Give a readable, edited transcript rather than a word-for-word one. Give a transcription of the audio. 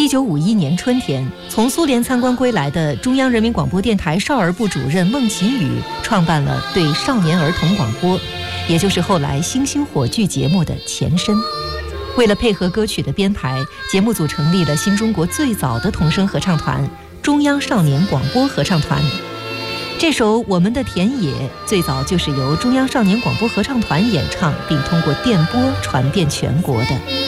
1951年春天，从苏联参观归来的中央人民广播电台少儿部主任孟启宇创办了对少年儿童广播，也就是后来星星火炬节目的前身。为了配合歌曲的编排，节目组成立了新中国最早的童声合唱团——中央少年广播合唱团。这首《我们的田野》最早就是由中央少年广播合唱团演唱，并通过电波传遍全国的。